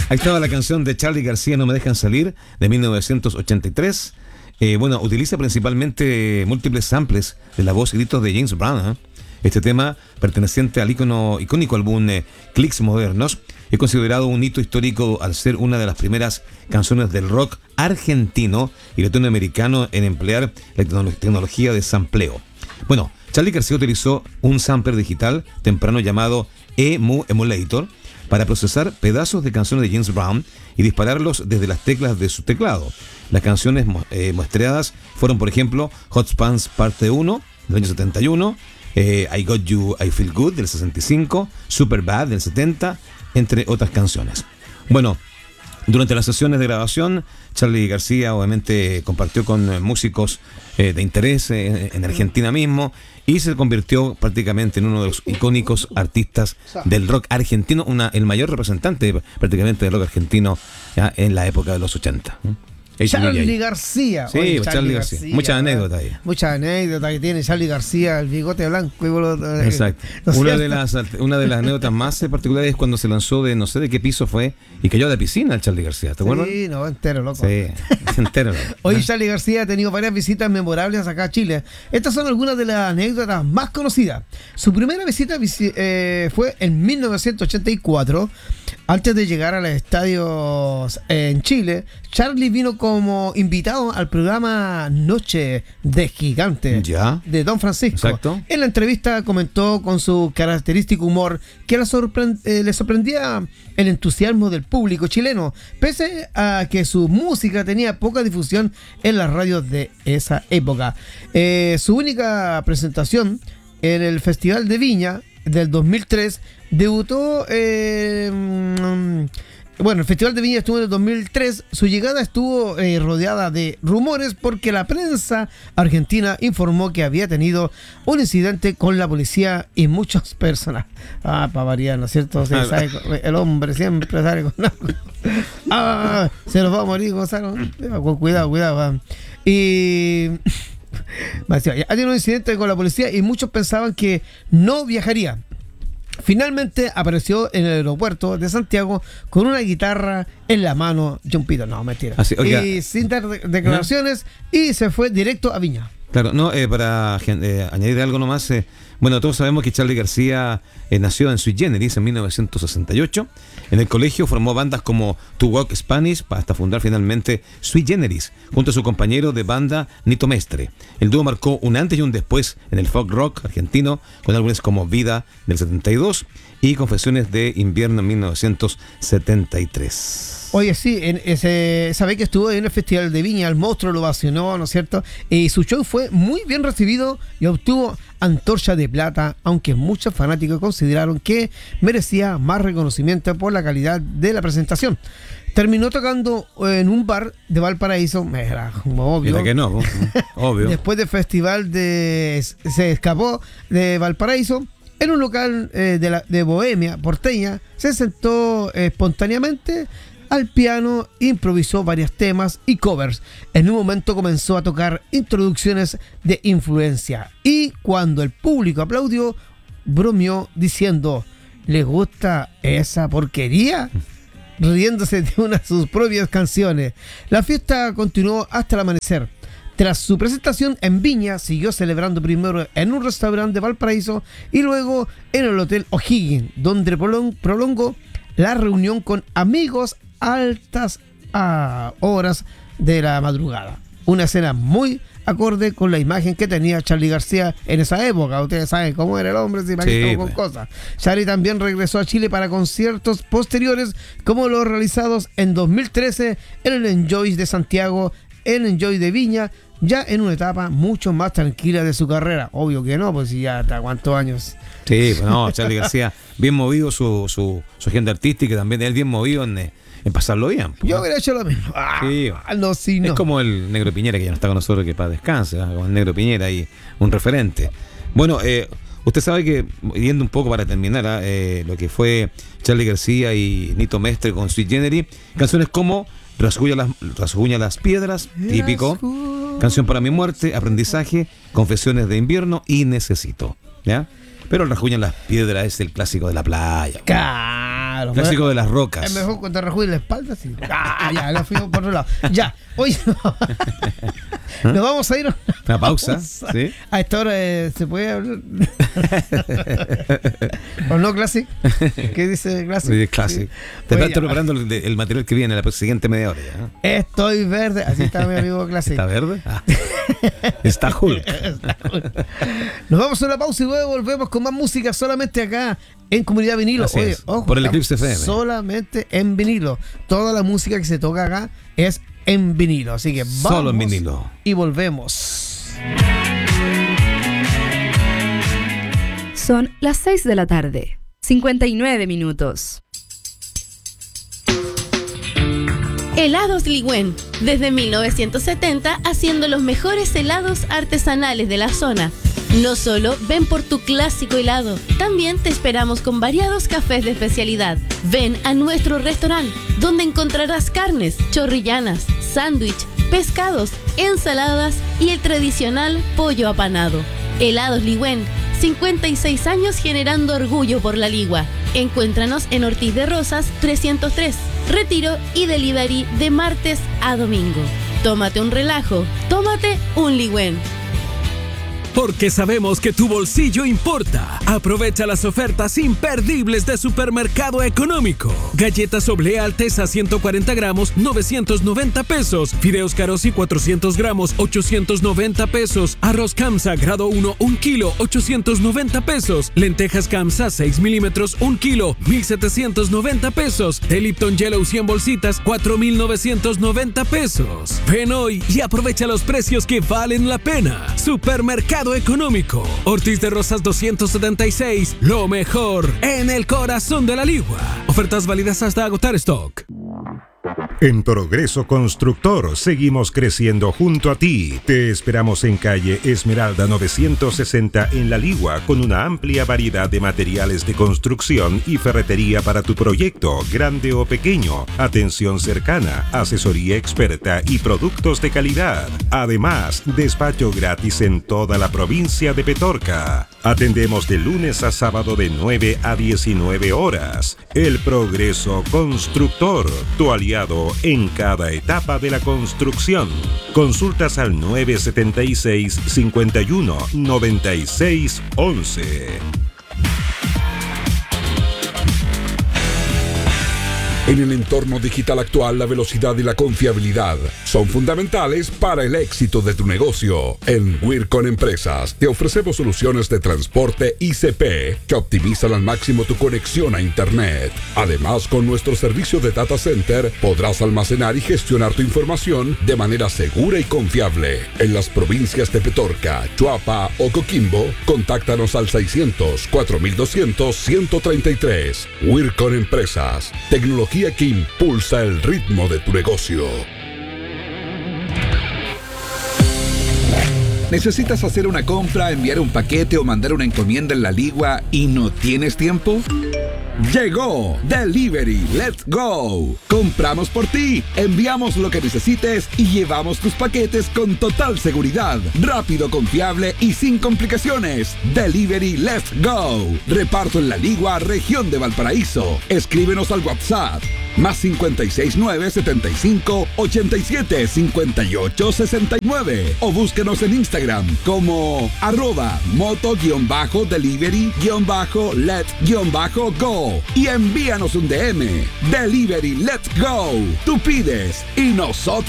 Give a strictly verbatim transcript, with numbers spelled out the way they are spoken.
Ahí estaba la canción de Charly García, No me dejan salir, de mil novecientos ochenta y tres. Eh, bueno, utiliza principalmente múltiples samples de la voz y gritos de James Brown, ¿eh? Este tema, perteneciente al ícono, icónico álbum eh, Clicks Modernos, es considerado un hito histórico al ser una de las primeras canciones del rock argentino y latinoamericano en emplear la tecno- tecnología de sampleo. Bueno, Charly García utilizó un sampler digital temprano llamado E M U Emulator para procesar pedazos de canciones de James Brown y dispararlos desde las teclas de su teclado. Las canciones eh, muestreadas fueron, por ejemplo, Hot Pants Parte uno del año setenta y uno, eh, I Got You, I Feel Good del sesenta y cinco, Super Bad del setenta, entre otras canciones. Bueno, durante las sesiones de grabación, Charly García obviamente compartió con eh, músicos eh, de interés eh, en Argentina mismo y se convirtió prácticamente en uno de los icónicos artistas del rock argentino, una, el mayor representante prácticamente del rock argentino ya, en la época de los ochenta. Charly García. Sí, Oye, Charly, Charly García. García. Muchas anécdotas ahí. Muchas anécdotas que tiene Charly García, el bigote blanco y bolo, Exacto. ¿no Una cierto? de las una de las anécdotas más eh, particulares es cuando se lanzó de no sé de qué piso fue y cayó de la piscina el Charly García, ¿te acuerdas? Sí, no, entero, loco. Sí, entero. loco. Hoy Charly García ha tenido varias visitas memorables acá a Chile. Estas son algunas de las anécdotas más conocidas. Su primera visita visi- eh, fue en mil novecientos ochenta y cuatro. Antes de llegar a los estadios en Chile, Charly vino como invitado al programa Noche de Gigante Ya. de Don Francisco. Exacto. En la entrevista comentó con su característico humor que le, sorpre- eh, le sorprendía el entusiasmo del público chileno, pese a que su música tenía poca difusión en las radios de esa época. Eh, su única presentación en el Festival de Viña del dos mil tres debutó eh, mm, bueno, el Festival de Viña estuvo en el dos mil tres. Su llegada estuvo eh, rodeada de rumores porque la prensa argentina informó que había tenido un incidente con la policía y muchas personas. Ah, para variar, ¿no es cierto? Se sabe, el hombre siempre sale con algo. Ah, se nos va a morir, Gonzalo. Cuidado, cuidado. Va. Y ha tenido un incidente con la policía y muchos pensaban que no viajaría. Finalmente apareció en el aeropuerto de Santiago con una guitarra en la mano, John Peter. No, mentira. Así, oiga, y sin dar de- declaraciones, ¿no? Y se fue directo a Viña. Claro, no, eh, para eh, añadir algo nomás, eh, bueno, todos sabemos que Charly García eh, nació en Sui Generis en mil novecientos sesenta y ocho. En el colegio formó bandas como To Walk Spanish hasta fundar finalmente Sui Generis, junto a su compañero de banda Nito Mestre. El dúo marcó un antes y un después en el folk rock argentino, con álbumes como Vida del setenta y dos y Confesiones de Invierno en mil novecientos setenta y tres. Oye, sí, en ese, sabe que estuvo en el Festival de Viña, el monstruo lo ovacionó, ¿no es cierto? Y su show fue muy bien recibido y obtuvo antorcha de plata, aunque muchos fanáticos consideraron que merecía más reconocimiento por la calidad de la presentación. Terminó tocando en un bar de Valparaíso, era como obvio. Mira que no, obvio. Después del festival de se escapó de Valparaíso en un local eh, de, la, de Bohemia porteña, se sentó eh, espontáneamente al piano, improvisó varios temas y covers. En un momento comenzó a tocar introducciones de influencia y cuando el público aplaudió, bromeó diciendo: ¿les gusta esa porquería?, riéndose de una de sus propias canciones. La fiesta continuó hasta el amanecer. Tras su presentación en Viña, siguió celebrando primero en un restaurante de Valparaíso y luego en el Hotel O'Higgins, donde prolong- prolongó la reunión con amigos a altas ah, horas de la madrugada. Una escena muy acorde con la imagen que tenía Charly García en esa época. Ustedes saben cómo era el hombre, se imaginó Sí, con pues. cosas. Charly también regresó a Chile para conciertos posteriores, como los realizados en dos mil trece en el Enjoy de Santiago, en Enjoy de Viña, ya en una etapa mucho más tranquila de su carrera. Obvio que no, pues si ya hasta cuántos años. Sí, pues no, Charly García, bien movido su, su, su agenda artística, también él bien movido en, en pasarlo bien. Yo hubiera hecho lo mismo. Ah, Sí. no, sí, no. Es como el Negro Piñera, que ya no está con nosotros, que para descanse, ¿eh? Como el Negro Piñera y un referente. Bueno, eh, usted sabe que, yendo un poco para terminar, ¿eh? Eh, lo que fue Charly García y Nito Mestre con Sui Generis, canciones como Rasguña las, Rasguña las piedras, típico, Canción para mi muerte, Aprendizaje, Confesiones de invierno y Necesito, ¿ya? Pero Rasguña las piedras es el clásico de la playa. Claro. Claro. Clásico de las rocas. Es mejor cuando te rajude la espalda, sí. Ah, ya, la fuimos por otro lado. Ya, oye, nos vamos a ir a una, una pausa. ¿Sí? A esta hora eh, se puede hablar. ¿O no, Classic? ¿Qué dice Classic? Sí, Classic. Te Oye, estás preparando el, el material que viene la siguiente media hora. ¿Ya? Estoy verde. Así está mi amigo Classic. ¿Está verde? Ah. Está Hulk. Está Hulk. Nos vamos a una pausa y luego volvemos con más música solamente acá en Comunidad Vinilo. Así Oye, es, ojo, por el Eclipse F M. Solamente en vinilo. Toda la música que se toca acá es en vinilo. Así que vamos. Solo en vinilo. Y volvemos. Son las seis de la tarde, cincuenta y nueve minutos. Helados Ligüen, desde mil novecientos setenta haciendo los mejores helados artesanales de la zona. No solo ven por tu clásico helado, también te esperamos con variados cafés de especialidad. Ven a nuestro restaurante, donde encontrarás carnes, chorrillanas, sándwich, pescados, ensaladas y el tradicional pollo apanado. Helados Ligüen, cincuenta y seis años generando orgullo por la Ligua. Encuéntranos en Ortiz de Rosas trescientos tres, retiro y delivery de martes a domingo. Tómate un relajo, tómate un Ligüen. Porque sabemos que tu bolsillo importa. Aprovecha las ofertas imperdibles de Supermercado Económico. Galletas Oblea Alteza ciento cuarenta gramos, novecientos noventa pesos. Fideos Carosi cuatrocientos gramos, ochocientos noventa pesos. Arroz Kamsa grado uno, un kilo, ochocientos noventa pesos. Lentejas Kamsa seis milímetros, un kilo, mil setecientos noventa pesos. De Lipton Yellow cien bolsitas, cuatro mil novecientos noventa pesos. Ven hoy y aprovecha los precios que valen la pena. Supermercado Económico, Ortiz de Rosas doscientos setenta y seis, lo mejor en el corazón de la Ligua. Ofertas válidas hasta agotar stock. En Progreso Constructor seguimos creciendo junto a ti. Te esperamos en calle Esmeralda novecientos sesenta en La Ligua con una amplia variedad de materiales de construcción y ferretería para tu proyecto, grande o pequeño. Atención cercana, asesoría experta y productos de calidad. Además, despacho gratis en toda la provincia de Petorca. Atendemos de lunes a sábado de nueve a diecinueve horas. El Progreso Constructor, tu aliado en cada etapa de la construcción. Consultas al nueve siete seis, cinco uno, nueve seis once. En el entorno digital actual, la velocidad y la confiabilidad son fundamentales para el éxito de tu negocio. En Wircon Empresas te ofrecemos soluciones de transporte I C P que optimizan al máximo tu conexión a Internet. Además, con nuestro servicio de Data Center podrás almacenar y gestionar tu información de manera segura y confiable. En las provincias de Petorca, Chuapa o Coquimbo, contáctanos al seiscientos, cuatro mil doscientos, ciento treinta y tres. Wircon Empresas, tecnología que impulsa el ritmo de tu negocio. ¿Necesitas hacer una compra, enviar un paquete o mandar una encomienda en La Ligua y no tienes tiempo? Llegó Delivery Let's Go. Compramos por ti, enviamos lo que necesites y llevamos tus paquetes con total seguridad, rápido, confiable y sin complicaciones. Delivery Let's Go. Reparto en La Ligua, región de Valparaíso. Escríbenos al WhatsApp más cinco seis nueve, setenta y cinco, ochenta y siete, cincuenta y ocho, sesenta y nueve o búsquenos en Instagram como arroba moto-delivery-let-go y envíanos un D M. Delivery Let's Go. Tú pides y nosotros